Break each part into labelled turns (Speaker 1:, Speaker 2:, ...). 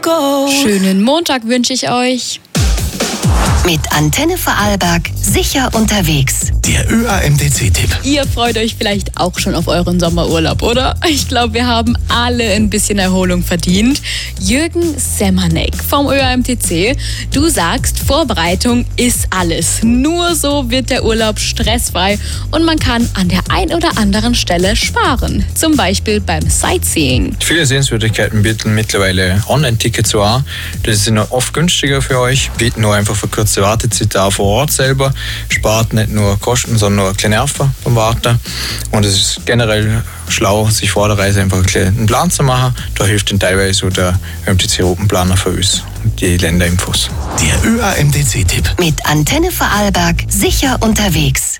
Speaker 1: go.
Speaker 2: Schönen Montag wünsche ich euch.
Speaker 3: Mit Antenne Vorarlberg sicher unterwegs.
Speaker 4: Der ÖAMDC-Tipp.
Speaker 2: Ihr freut euch vielleicht auch schon auf euren Sommerurlaub, oder? Ich glaube, wir haben alle ein bisschen Erholung verdient. Jürgen Semanek vom ÖAMTC. Du sagst, Vorbereitung ist alles. Nur so wird der Urlaub stressfrei und man kann an der ein oder anderen Stelle sparen. Zum Beispiel beim Sightseeing.
Speaker 5: Viele Sehenswürdigkeiten bieten mittlerweile Online-Tickets an. Das sind oft günstiger für euch, bieten nur einfach verkürzte Wartezeit da vor Ort selber, spart nicht nur Kosten, sondern auch kleine Nerven beim Warten. Und es ist generell schlau, sich vor der Reise einfach einen Plan zu machen. Da hilft dann teilweise so der ÖAMTC-Routenplaner für uns, die Länderinfos.
Speaker 4: Der ÖAMDC-Tipp.
Speaker 3: Mit Antenne Vorarlberg sicher unterwegs.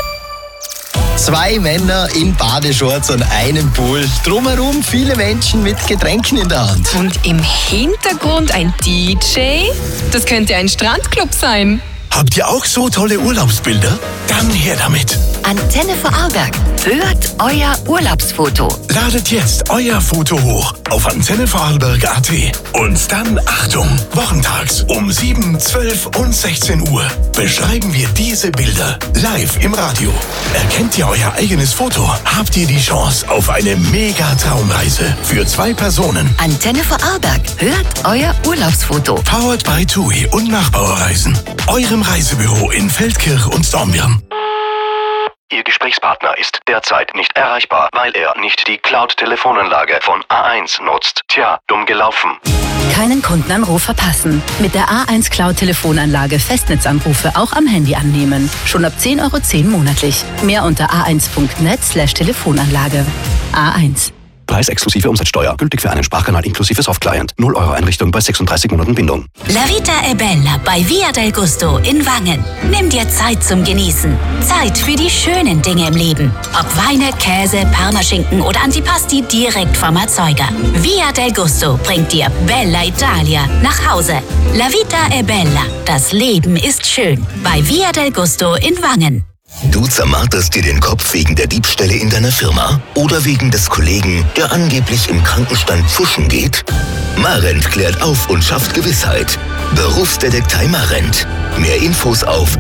Speaker 6: 2 Männer in Badeshorts und einem Pool. Drumherum viele Menschen mit Getränken in der Hand.
Speaker 7: Und im Hintergrund ein DJ? Das könnte ein Strandclub sein.
Speaker 4: Habt ihr auch so tolle Urlaubsbilder? Dann her damit.
Speaker 3: Antenne Vorarlberg hört euer Urlaubsfoto.
Speaker 4: Ladet jetzt euer Foto hoch auf antennevorarlberg.at. Und dann, Achtung, wochentags um 7, 12 und 16 Uhr beschreiben wir diese Bilder live im Radio. Erkennt ihr euer eigenes Foto, habt ihr die Chance auf eine Mega-Traumreise für 2 Personen.
Speaker 3: Antenne Vorarlberg hört euer Urlaubsfoto.
Speaker 4: Powered by TUI und Nachbauerreisen. Eurem Reisebüro in Feldkirch und Dornbirn.
Speaker 8: Ihr Gesprächspartner ist derzeit nicht erreichbar, weil er nicht die Cloud-Telefonanlage von A1 nutzt. Tja, dumm gelaufen.
Speaker 9: Keinen Kundenanruf verpassen. Mit der A1 Cloud-Telefonanlage Festnetzanrufe auch am Handy annehmen. Schon ab 10,10 € monatlich. Mehr unter a1.net/Telefonanlage. A1.
Speaker 10: Preis exklusive Umsatzsteuer. Gültig für einen Sprachkanal inklusive Softclient. 0 € Einrichtung bei 36 Monaten Bindung.
Speaker 3: La Vita è Bella bei Via del Gusto in Wangen. Nimm dir Zeit zum Genießen. Zeit für die schönen Dinge im Leben. Ob Weine, Käse, Parmaschinken oder Antipasti direkt vom Erzeuger. Via del Gusto bringt dir Bella Italia nach Hause. La Vita è Bella. Das Leben ist schön. Bei Via del Gusto in Wangen.
Speaker 6: Du zermarterst dir den Kopf wegen der Diebstähle in deiner Firma oder wegen des Kollegen, der angeblich im Krankenstand pfuschen geht? Marent klärt auf und schafft Gewissheit. Berufsdetektei Marent. Mehr Infos auf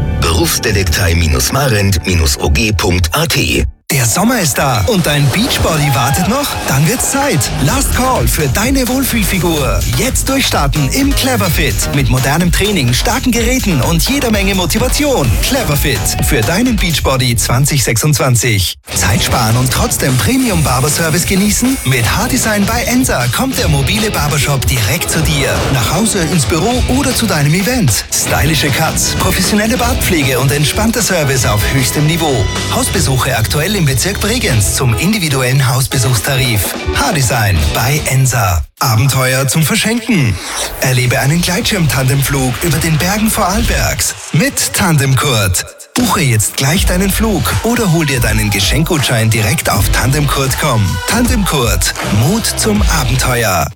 Speaker 6: berufsdetektei-marent-og.at.
Speaker 11: Der Sommer ist da und dein Beachbody wartet noch? Dann wird's Zeit. Last Call für deine Wohlfühlfigur. Jetzt durchstarten im Cleverfit. Mit modernem Training, starken Geräten und jeder Menge Motivation. Cleverfit für deinen Beachbody 2026. Zeit sparen und trotzdem Premium-Barberservice genießen? Mit Haardesign bei Ensa kommt der mobile Barbershop direkt zu dir. Nach Hause, ins Büro oder zu deinem Event. Stylische Cuts, professionelle Bartpflege und entspannter Service auf höchstem Niveau. Hausbesuche aktuell im Bezirk Bregenz zum individuellen Hausbesuchstarif. Haardesign bei Ensa. Abenteuer zum Verschenken. Erlebe einen Gleitschirm-Tandemflug über den Bergen Vorarlbergs mit Tandemkurt. Buche jetzt gleich deinen Flug oder hol dir deinen Geschenkgutschein direkt auf tandemkurt.com. Tandemkurt. Mut zum Abenteuer.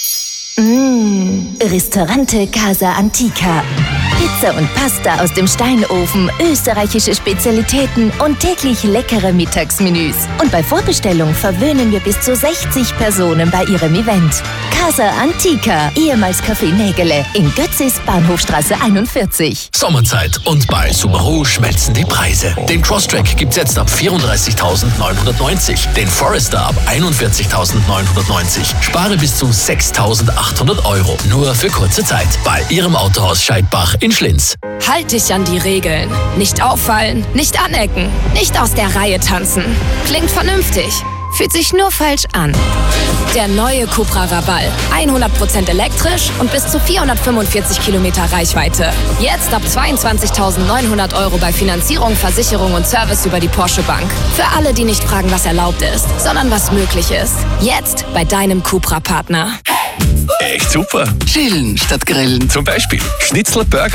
Speaker 12: Ristorante Casa Antica. Pizza und Pasta aus dem Steinofen, österreichische Spezialitäten und täglich leckere Mittagsmenüs. Und bei Vorbestellung verwöhnen wir bis zu 60 Personen bei ihrem Event. Casa Antica, ehemals Café Nägele, in Götzis, Bahnhofstraße 41.
Speaker 13: Sommerzeit und bei Subaru schmelzen die Preise. Den Crosstrack gibt's jetzt ab 34.990, den Forester ab 41.990. Spare bis zu 6.800 €. Nur für kurze Zeit bei Ihrem Autohaus Scheidbach in Schlinz.
Speaker 7: Halt dich an die Regeln. Nicht auffallen, nicht anecken, nicht aus der Reihe tanzen. Klingt vernünftig. Fühlt sich nur falsch an. Der neue Cupra Raval. 100% elektrisch und bis zu 445 Kilometer Reichweite. Jetzt ab 22.900 € bei Finanzierung, Versicherung und Service über die Porsche Bank. Für alle, die nicht fragen, was erlaubt ist, sondern was möglich ist. Jetzt bei deinem Cupra-Partner.
Speaker 13: Echt super. Chillen statt grillen. Zum Beispiel Schnitzel Burger